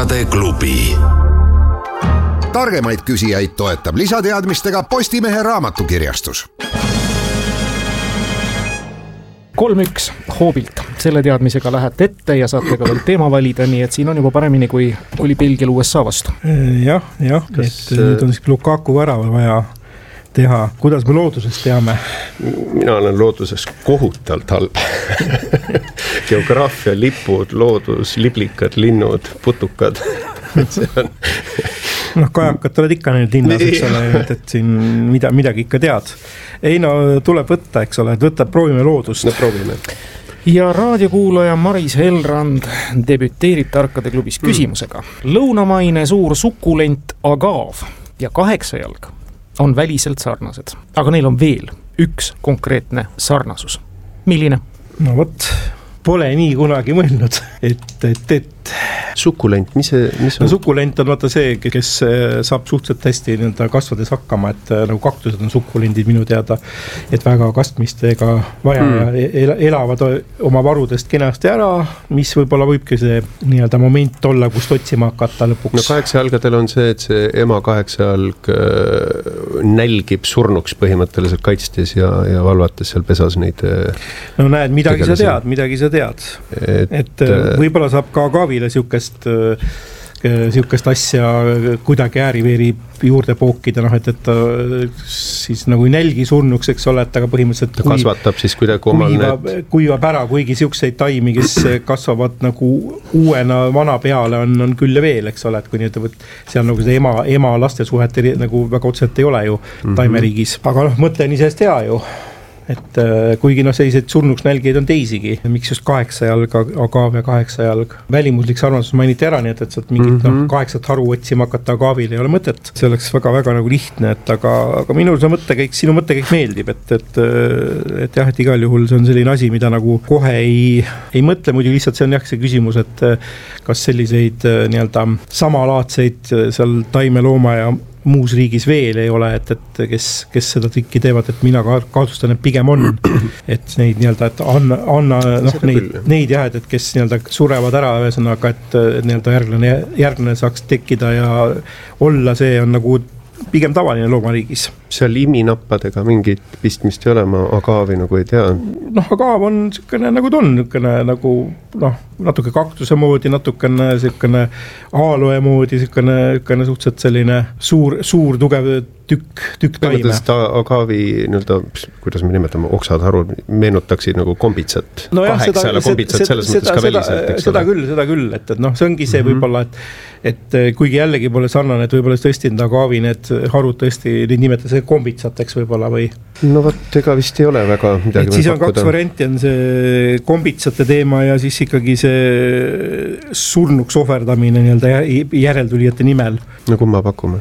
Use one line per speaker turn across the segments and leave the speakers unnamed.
Tarkade klubi.
Targemaid küsijaid toetab lisateadmistega Postimehe raamatukirjastus.
3-1 hoobilt. Selle teadmisega lähete ette ja saate ka veel teema valida, nii et siin on juba paremini, kui oli Belgial USA vastu.
Jah, et nüüd on Lukaku värava vaja teha. Kuidas me loodusest teame?
Mina olen looduses kohutavalt halb. Geograafia, lipud, loodus, liblikad, linnud, putukad. See on...
kajakad oled ikka need linnas, eks ole, et siin midagi ikka tead. Ei tuleb võtta, eks ole, et proovime loodust.
Proovime.
Ja raadiokuulaja Maris Helrand debüteerib Tarkade klubis küsimusega. Lõunamaine suur sukulent agaav ja 8 jalg on väliselt sarnased, aga neil on veel üks konkreetne sarnasus. Milline?
No võt, pole nii kunagi mõelnud, et
sukulent, mis on?
No, sukulent on vaata see, kes saab suhteliselt hästi kasvades hakkama, et nagu kaktused on sukulendid minu teada, et väga kastmistega vaja ja elavad oma varudest kenasti ära, mis võib-olla võibki see nii-öelda moment olla, kust otsima hakata lõpuks.
No 8 jalgadel on see, et see ema 8 jalg nälgib surnuks põhimõtteliselt kaitstes ja valvates seal pesas neid.
No näed, midagi sa tead. Et võib-olla saab ka kaavile siukest asja kuidagi ääriveeri juurde pookida, et ta siis nagu ei nälgi surnuks, eks ole, et aga põhimõtteliselt
kasvatab siis kuidagi omal
kuivab ära, kuigi siukseid taimi, kes kasvavad nagu uuena vana peale on küll ja veel, eks ole, et kui nii ütleb, et seal nagu see ema laste suhet nagu väga otseselt ei ole ju taimeriigis, aga mõte on isest hea ju. Et kuigi sellised surnuks nälgeid on teisigi, miks just 8 jalg, agav ja 8 jalg. Välimuslik sarnasus mainiti ära, nii et sealt mingit 8 haru otsima hakata agaavil ei ole mõtet. See oleks väga-väga nagu lihtne, et aga minul sinu mõttekäik meeldib, et jah, et igal juhul see on selline asi, mida nagu kohe ei mõtle, muidu lihtsalt see on jah see küsimus, et kas selliseid nii-öelda samalaadseid seal taimelooma ja muus riigis veel ei ole, et kes seda trikki teevad, et mina kaotustan, et pigem on, et neid nii-öelda, et anna neid jah, et kes nii-öelda surevad ära ühesõnaga, et nii-öelda järglane saaks tekkida ja olla, see on nagu pigem tavaline loomariigis.
Seal iminappadega mingit pistmist ei ole, ma agaavi nagu ei tea.
Agaav on niisugune nagu ta on, nagu natuke kaktuse moodi, natukene aaloe moodi, niisugune suhteliselt selline suur tugev tükk taime.
Agaavi, kuidas me nimetame, oksad harud meenutaksid nagu kombitsat. Kaheksale kombitsat selles mõttes ka väliselt.
Seda küll, et see ongi see võib-olla, et kuigi jällegi pole sarnane, et võib-olla tõesti agaavi need harud tõesti nimetada see kombitsateks võib-olla või?
No võt, ega vist ei ole väga midagi.
Siis on 2 varianti, on see kombitsate teema ja siis ikkagi see surnuks ohverdamine nii-öelda järeltulijate nimel.
No kumma pakume?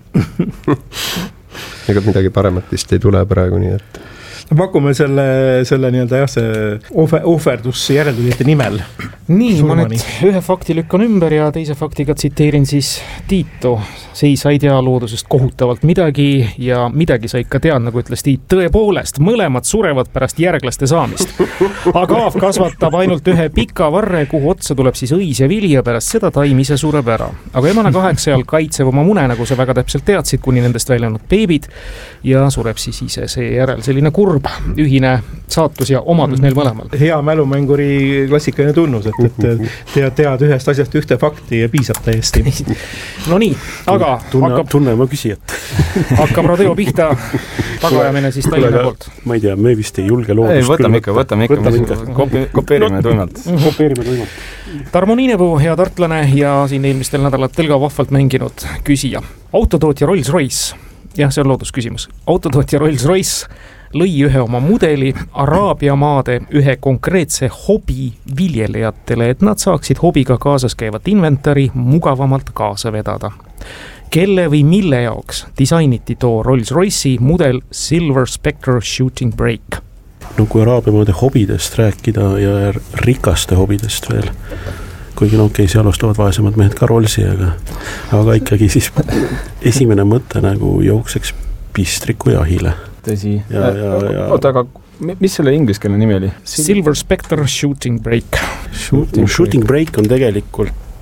Ega midagi paremat vist ei tule praegu, nii et...
Pakume selle nii-öelda jah, see ohverdus järeltulijate nimel.
Nii, ma nüüd ühe fakti lükkan ümber ja teise faktiga tsiteerin siis Tiito. See sa ei tea loodusest kohutavalt midagi ja midagi sa ikka tead, nagu ütles Tiit. Tõepoolest, mõlemad surevad pärast järglaste saamist. Agaav kasvatab ainult ühe pika varre, kuhu otsa tuleb siis õis ja vili ja pärast seda taim ise sureb ära. Aga emana 8 jalg kaitseb oma mune, nagu sa väga täpselt teadsid, kuni nendest väljanud beebid ja sureb siis ise seejärel. Selline kurb ühine saatus ja omadus neil mõlemal.
Hea mälumänguri klassikaline tunnus, et tead ühest asjast ühte fakti ja piisab täiesti.
No nii, aga
tunne oma küsijat.
Hakkab rodeo pihta, tagajamine siis Tallinna poolt.
Ma ei tea, me vist ei julge loodust.
Võtame ikka. Kopeerime tuimalt.
Tarmo Niinepuu, hea tartlane ja siin eelmistel nädalatel ka vahvalt mänginud küsija. Autotootja Rolls-Royce, jah, see on loodusküsimus. Autotootja Rolls-Royce lõi ühe oma mudeli Araabia maade ühe konkreetse hobi viljelejatele, et nad saaksid hobiga kaasas käivat inventari mugavamalt kaasa vedada. Kelle või mille jaoks disainiti too Rolls-Royce'i mudel Silver Spectre Shooting Brake?
No kui Araabia maade hobidest rääkida ja rikaste hobidest veel, kuigi seal ostavad vaesemad mehed ka Rollsi, aga ikkagi siis esimene mõte nagu jookseks pistriku jahile.
Tõsi. Oota, aga mis selle ingliskeelne nimi oli?
Silver Spectre Shooting Brake.
Shooting Brake on tegelikult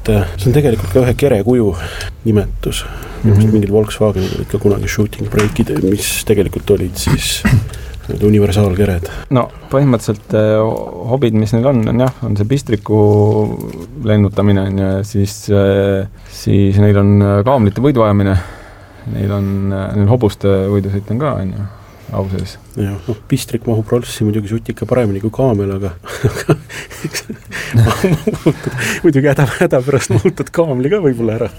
see on tegelikult ka ühe kerekuju nimetus. Mingid Volkswagenid olid ka kunagi shooting breakid, mis tegelikult olid siis universaalkered.
No põhimõtteliselt hobid, mis neil on jah, on see pistriku lennutamine ja siis neil on kaamlite võiduajamine, neil hobuste võidusõit on ka, on ju. Ausees.
Ja, pistrik mahub rolssi muidugi sutika paremini kui kaamel, aga muidugi häda pärast mahutad kaamli ka võib-olla ära.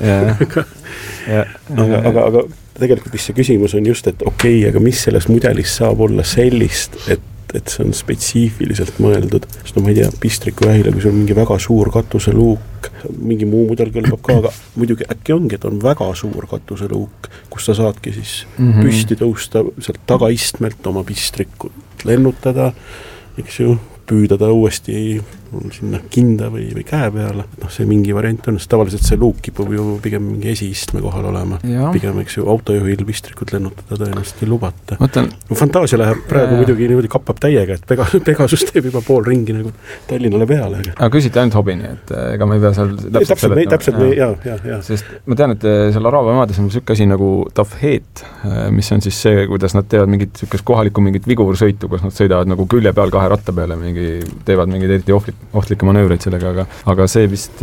Aga tegelikult mis see küsimus on just, et okei, aga mis selles mudelis saab olla sellist, et see on spetsiifiliselt mõeldud, sest ma ei tea, pistriku vähile, kui sul on mingi väga suur katuseluuk, mingi muu mudel kõlbab ka, aga muidugi äkki ongi, et on väga suur katuseluuk, kus sa saadki siis püsti tõusta sealt tagaistmelt oma pistrikut lennutada, eks ju, püüda ta uuesti sinna kinda või käe peale. See mingi variant on, sest tavaliselt see luuk kipub ju pigem mingi esiistme kohal olema. Pigem, eks ju, autojuhil pistrikut lennutada tõenäoliselt ei lubata. Fantaasia läheb praegu muidugi niimoodi kappab täiega, et Pegasus teeb juba pool ringi nagu Tallinnale peale.
Aga küsite ainult hobini, et ega ma ei pea seal
täpselt, ja.
Sest ma tean, et seal Araabia maades on selline asi nagu tafheet, mis on siis see, kuidas nad teevad mingit kohalikku mingit vigursõitu, kus nad sõidavad nagu külje peal 2 ratta peale, teevad mingid eriti ohtlikke manöövreid sellega, aga see vist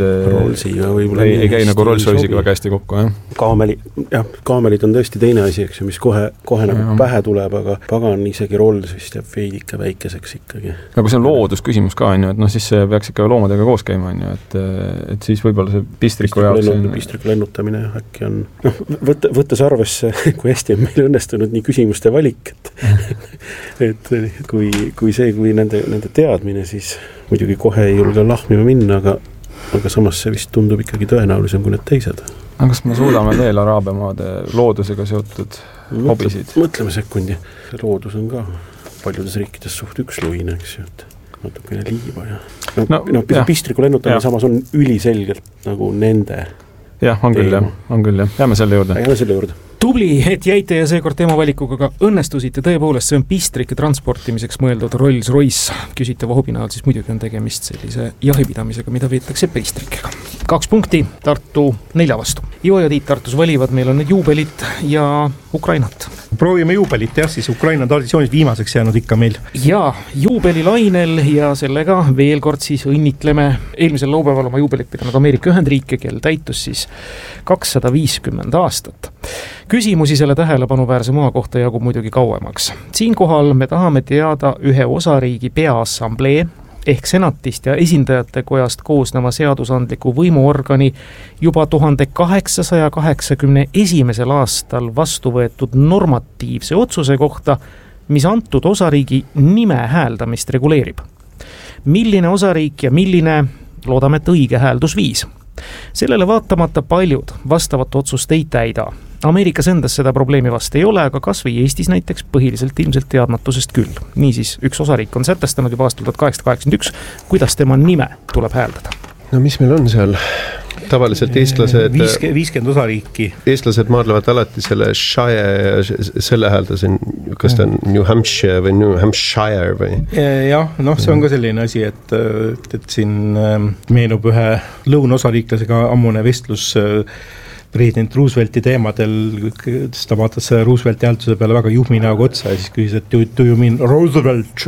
ei käi nagu Rolls-Royce'iga väga hästi kokku, jah?
Kaamelid on tõesti teine asi, eks ju, mis kohe nagu pähe tuleb, aga pagan isegi Rolls vist jääb veidike väikeseks ikkagi.
Aga see on loodusküsimus ka, on ju, et siis see peaks ikka loomadega koos käima, on ju, et siis võib-olla see pistriku jaoks
pistriku lennutamine äkki on, võttes arvesse, kui hästi on meil õnnestunud nii küsimuste valik, et kui nende teadmine, siis muidugi kohe ei julge lahmima minna, aga samas see vist tundub ikkagi tõenäolisem kui need teised.
Aga kas me suudame veel Araabia maade loodusega seotud hobisid?
Mõtleme sekundi. Loodus on ka paljudes riikides suht üksluine, eks ju, et natukene liiva ja pistriku lennutamine samas on üliselgelt nagu nende.
Jah, on küll. Jääme selle juurde.
Tubli, et jäite ja seekord teemavalikuga ka õnnestusite. Tõepoolest, see on pistrike transportimiseks mõeldud Rolls-Royce. Küsitava hobina siis muidugi on tegemist sellise jahipidamisega, mida veetakse pistrikega. 2 punkti, Tartu 4 vastu. Ivo ja Tiit Tartus valivad, meil on need juubelit ja Ukrainat.
Proovime juubelit, jah, siis Ukraina traditsioonis viimaseks jäänud ikka meil.
Ja juubelilainel ja sellega veel kord siis õnnitleme eelmisel laupäeval oma juubelit pidanud Ameerika Ühendriike, kel täitus siis 250 aastat. Küsimusi selle tähelepanuväärse maa kohta jagub muidugi kauemaks. Siinkohal me tahame teada ühe osariigi peaassamblee ehk senatist ja esindajate kojast koosneva seadusandliku võimuorgani juba 1881. aastal vastu võetud normatiivse otsuse kohta, mis antud osariigi nime hääldamist reguleerib. Milline osariik ja milline, loodame, et õige hääldusviis. Sellele vaatamata paljud vastavat otsust ei täida. Ameerikas endas seda probleemi vast ei ole, aga kas või Eestis näiteks põhiliselt ilmselt teadmatusest küll. Niisiis, üks osariik on sätestanud juba aastal 1881, kuidas tema nime tuleb hääldada.
No mis meil on seal? Tavaliselt eestlased
50 osariiki.
Eestlased maadlevad alati selle Shire, selle hääldasin, kas ta on New Hampshire või New Hampshire või?
Jah, see on ka selline asi, et siin meenub ühe lõunosariiklasega ammune vestlus president Roosevelti teemadel, ta vaatas Roosevelti häälduse peale väga juhmi näoga otsa ja siis küsis, et do you mean Roosevelt,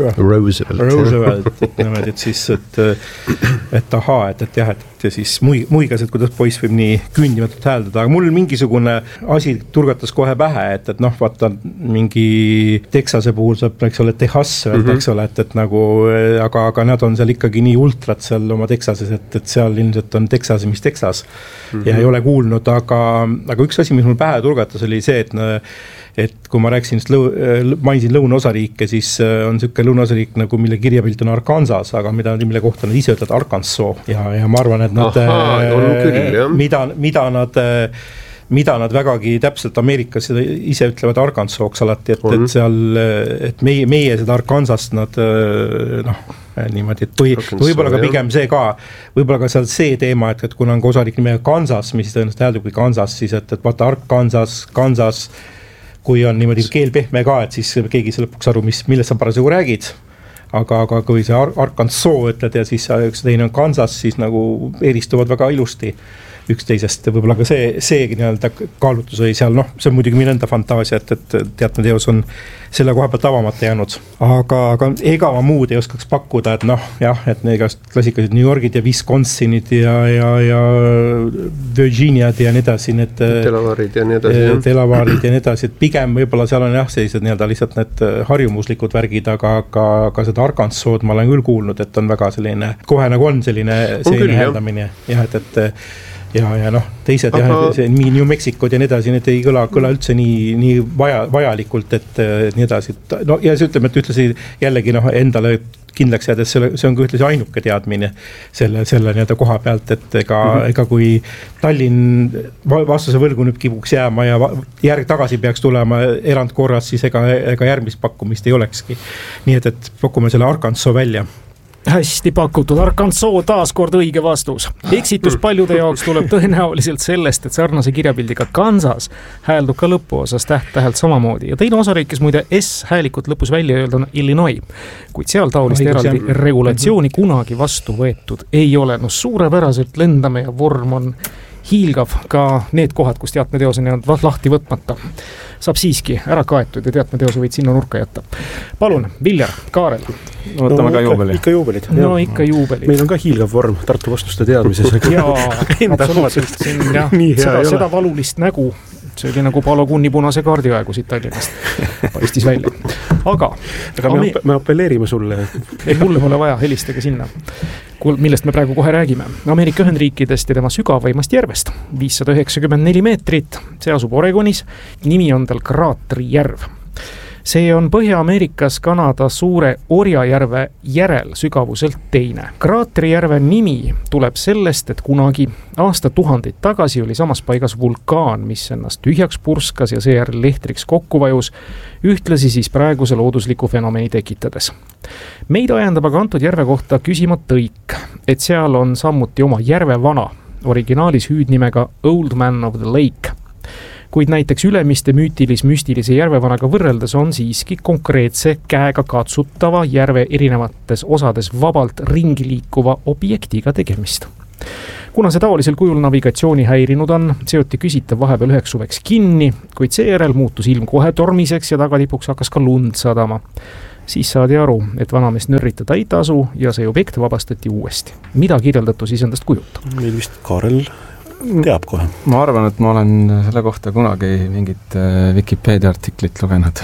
et siis, et ahaa, et jah, et siis muigas, et kuidas poiss võib nii küündimatult hääldada, aga mul mingisugune asi turgatas kohe pähe, et vaata mingi Texase puhul saab, eks ole, Texas öelda, eks ole, et nagu, aga nad on seal ikkagi nii ultrat seal oma Texases, et seal ilmselt on Texas, mis Texas ja ei ole kuulnud, aga üks asi, mis mul pähe turgatas, oli see, et kui ma rääkisin, mainisin lõunaosariike, siis on selline lõunaosariik, nagu mille kirjapilt on Arkansas, aga mille kohta nad ise ütlevad Arkansas ja ma arvan, et nad, mida nad vägagi täpselt Ameerikas ise ütlevad Arkansas'ks alati, et seal, et meie seda Arkansast nad niimoodi, et võib-olla ka pigem see ka, võib-olla ka seal see teema, et kuna on ka osariik nimega Kansas, mis tõenäoliselt hääldub kui Kansas, siis et vaata Kansas, kui on niimoodi keel pehme ka, et siis keegi see lõpuks aru, millest sa parasjagu räägid. aga kui see Arkansas ütled ja siis üks teine on Kansas, siis nagu eristuvad väga ilusti üksteisest, võib-olla ka see nii-öelda kaalutlus oli seal, see on muidugi minu enda fantaasia, et teatme teos on selle koha pealt avamata jäänud, aga ega ma muud ei oskaks pakkuda, et et need klassikalised New Yorgid ja Wisconsinid ja Virginiad ja nii edasi, need
Delaware'id ja nii edasi,
Delaware'id ja nii edasi, et pigem võib-olla seal on sellised nii-öelda lihtsalt need harjumuslikud värgid, aga seda Arkansas'd ma olen küll kuulnud, et on väga selline, kohe nagu on selline hääldamine, ja teised see New Mexicod ja nii edasi, need ei kõla üldse nii vajalikult, et nii edasi, ja see ütleme, et ütlesi jällegi endale kindlaks jäädes, see on ka ütlesi ainuke teadmine selle nii-öelda koha pealt, et ega kui Tallinn vastuse võlgu nüüd kibuks jääma ja tagasi peaks tulema erandkorras, siis ega järgmist pakkumist ei olekski. Nii et pakume selle Arkansas välja.
Hästi pakutud, Arkansas taas kord õige vastus. Eksitus paljude jaoks tuleb tõenäoliselt sellest, et sarnase kirjapildiga Kansas hääldub ka lõpuosas täht-tähelt samamoodi. Ja teine osariikis muide S-häälikut lõpus välja öelda on Illinois, kuid seal taolist eraldi regulatsiooni kunagi vastu võetud ei ole. Suurepäraselt lendame ja vorm on hiilgav, ka need kohad, kus teatmeteos on jäänud lahti võtmata. Saab siiski ära kaetud ja teatmeteose võid sinna nurka jätta. Palun, Viljar, Kaarel.
Võtame ka juubeli.
Ikka juubelid.
Ikka juubelid.
Meil on ka hiilgav vorm Tartu vastuste teadmises.
Absoluutselt. Seda valulist nägu. See oli nagu Paolo Kunni punase kaardi aegu siit Tallinnast paistis välja. Aga
me appelleerime sulle.
Ei, mulle pole vaja, helistage sinna. Millest me praegu kohe räägime. Ameerika Ühendriikidest ja tema sügavaimast järvest. 594 meetrit, see asub Oregonis. Nimi on tal Kraatri järv. See on Põhja-Ameerikas Kanada suure Orjajärve järel sügavuselt teine. Kraatri järve nimi tuleb sellest, et kunagi aastatuhandeid tagasi oli samas paigas vulkaan, mis ennast tühjaks purskas ja seejärel lehtriks kokku vajus, ühtlasi siis praeguse loodusliku fenomeni tekitades. Meid ajendab aga antud järve kohta küsima tõik, et seal on sammuti oma järve vana, originaalis hüüdnimega Old Man of the Lake. Kuid näiteks Ülemiste müstilise järvevanaga võrreldes on siiski konkreetse käega katsutava järve erinevates osades vabalt ringi liikuva objektiga tegemist. Kuna see taolisel kujul navigatsiooni häirinud on, seoti küsitav vahepeal üheks suveks kinni, kuid seejärel muutus ilm kohe tormiseks ja tagatipuks hakkas ka lund sadama. Siis saadi aru, et vanamest nörritada ei tasu ja see objekt vabastati uuesti. Mida kirjeldatu siis endast kujutab?
Meil vist Kaarel teab kohe.
Ma arvan, et ma olen selle kohta kunagi mingit Wikipedia artiklit lugenud.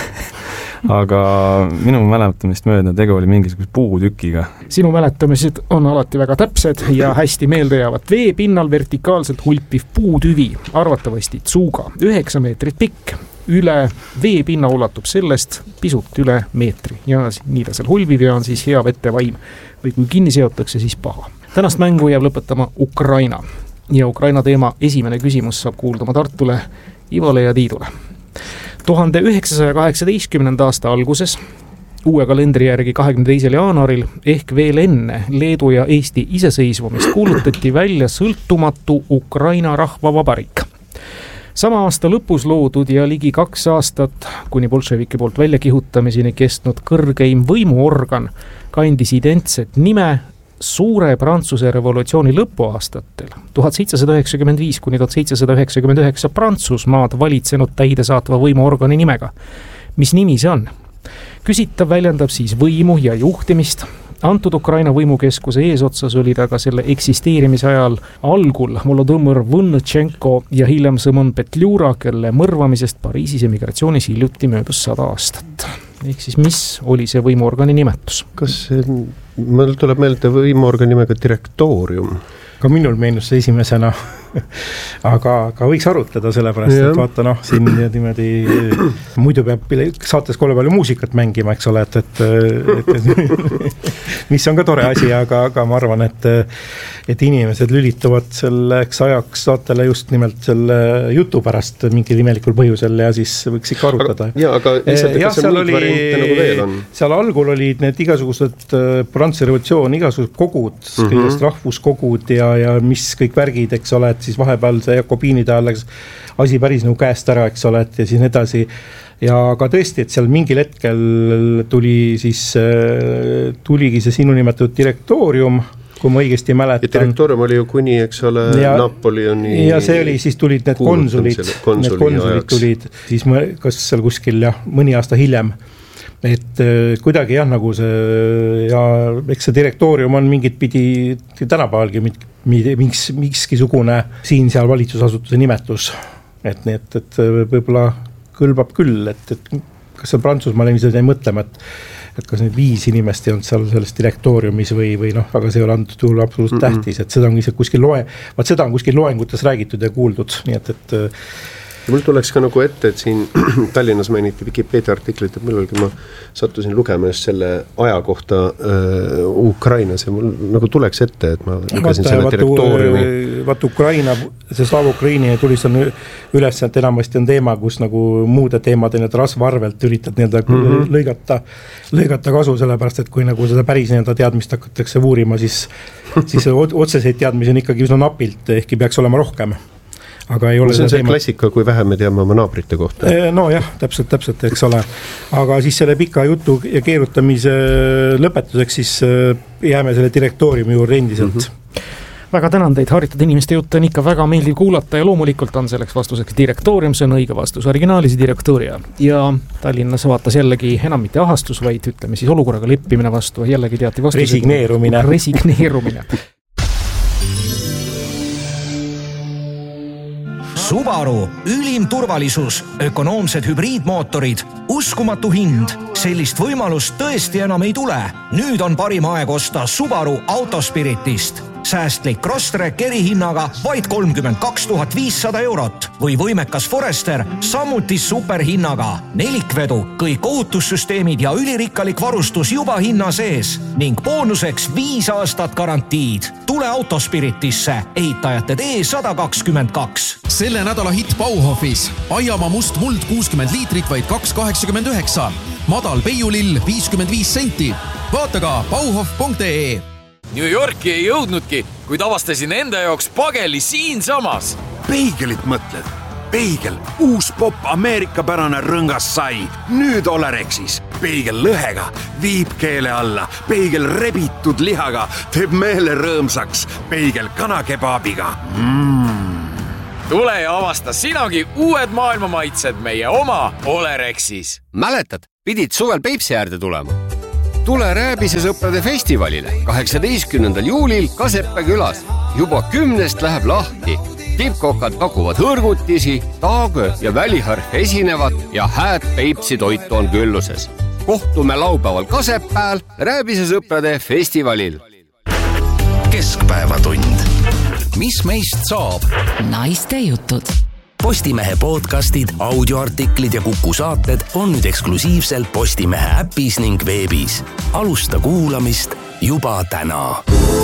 Aga minu mäletamist mööda tegu oli mingisuguse puutükiga.
Sinu mäletamised on alati väga täpsed ja hästi meelde jäävad. Veepinnal vertikaalselt hulpiv puutüvi, arvatavasti tsuuga, 9 meetrit pikk. Üle veepinna ulatub sellest pisut üle meetri ja nii ta seal hulviv ja on siis hea vetevaim. Või kui kinni seotakse, siis paha. Tänast mängu jääb lõpetama Ukraina. Ja Ukraina teema esimene küsimus saab kuulduma Tartule, Ivole ja Tiidule. 1918. aasta alguses, uue kalendri järgi 22. jaanuaril ehk veel enne Leedu ja Eesti iseseisvumist kuulutati välja sõltumatu Ukraina rahvavabariik. Sama aasta lõpus loodud ja ligi 2 aastat kuni bolševiki poolt väljakihutamiseni kestnud kõrgeim võimuorgan kandis identset nime suure Prantsuse revolutsiooni lõpuaastatel 1795 kuni 1799 Prantsusmaad valitsenud täidesaatva võimuorgani nimega. Mis nimi see on? Küsitav väljendab siis võimu ja juhtimist. Antud Ukraina võimukeskuse eesotsas olid aga selle eksisteerimise ajal algul Volodõmõr Võnnõtšenko ja hiljem Sõmon Petljura, kelle mõrvamisest Pariisis emigratsioonis hiljuti möödus 100 aastat. Ehk siis mis oli see võimuorgani nimetus?
Kas meil tuleb meelde võimuorgani nimega direktoorium?
Ka minul meenus see esimesena, aga võiks arutleda sellepärast, et vaata siin niimoodi, muidu peab saates kolle palju muusikat mängima, eks ole, mis on ka tore asi, aga ma arvan, et inimesed lülituvad selleks ajaks saatele just nimelt selle jutu pärast mingil imelikul põhjusel ja siis võiks ikka arutada.
Aga lihtsalt, kas see muid variante nagu veel on?
Seal algul olid need igasugused Prantsuse revolutsioon, igasugused kogud, kõigest rahvuskogud ja mis kõik värgid, eks ole, siis vahepeal see Jakobiinide ajal läks asi päris nagu käest ära, eks ole, et ja siis edasi. Ja ka tõesti, et seal mingil hetkel tuligi see sinu nimetatud direktoorium, kui ma õigesti mäletan.
Ja direktoorium oli ju kuni, eks ole, Napoleoni.
Ja see oli, siis tulid need konsulid tulid, siis kas seal kuskil mõni aasta hiljem. Et kuidagi nagu see, ja eks see direktoorium on mingit pidi tänapäevalgi mikskisugune siin-seal valitsusasutuse nimetus. Et võib-olla kõlbab küll, et kas seal Prantsusmaal ilmselt ei mõtlema, et kas need 5 inimest ei olnud seal selles direktooriumis või aga see ei ole antud juhul absoluutselt tähtis, et seda on kuskil loengutes räägitud ja kuuldud, nii et
ja mul tuleks ka nagu ette, et siin Tallinnas mainiti Wikipedia artiklit, et millalgi ma sattusin lugema just selle aja kohta Ukrainas ja mul nagu tuleks ette, et ma lugesin selle direktooriumi.
Vaat Ukraina, see Slava Ukraini tuli seal üles, et enamasti on teema, kus nagu muude teemade need rasva arvelt üritad lõigata kasu, sellepärast, et kui nagu seda päris teadmist hakatakse uurima, siis otseseid teadmisi on ikkagi üsna napilt, ehkki peaks olema rohkem. Aga ei ole
see on see klassika, kui vähe me teame oma naabrite kohta.
No jah, täpselt, eks ole. Aga siis selle pika jutu ja keerutamise lõpetuseks siis jääme selle direktooriumi juurde endiselt.
Väga tänan teid, haritud inimeste jutt on ikka väga meeldiv kuulata ja loomulikult on selleks vastuseks direktoorium, see on õige vastus, originaalis direktooria. Ja Tallinnas vaatas jällegi enam mitte ahastus, vaid ütleme siis olukorraga leppimine vastu, jällegi teati vastus. Resigneerumine.
Subaru, ülim turvalisus, ökonoomsed hübriidmootorid, uskumatu hind. Sellist võimalust tõesti enam ei tule. Nüüd on parim aeg osta Subaru Autospiritist. Säästlik Crosstrek erihinnaga vaid 32 500 eurot või võimekas Forester samuti superhinnaga. Nelikvedu, kõik ohutussüsteemid ja ülirikkalik varustus juba hinna sees ning boonuseks 5 aastat garantiid. Tule Autospiritisse, ehitajate tee 122.
Selle nädala hitt Bauhofis. Aiamaa must muld 60 liitrit vaid 2,89. Madal peiulill 55 senti. Vaata ka bauhof.ee.
New Yorki ei jõudnudki, kuid avastasin enda jaoks pageli siinsamas.
Peigelit mõtled? Peigel, uus pop ameerikapärane rõngas sai. Nüüd Olerexis. Peigel lõhega, viib keele alla. Peigel rebitud lihaga, teeb meele rõõmsaks. Peigel kanakebaabiga.
Tule ja avasta sinagi uued maailmamaitsed meie oma Olerexis.
Mäletad, pidid suvel Peipsi äärde tulema? Tule Rääbise sõprade festivalile 18. juulil Kaseppe külas. Juba 10 läheb lahti. Tippkokad pakuvad hõrgutisi, taagö ja väliharf esinevad ja hääd Peipsi toitu on külluses. Kohtume laupäeval Kasepääl Rääbise sõprade festivalil.
Keskpäevatund. Mis meist saab?
Naiste jutud.
Postimehe podcastid, audioartiklid ja Kuku saated on nüüd eksklusiivselt Postimehe äpis ning veebis. Alusta kuulamist juba täna.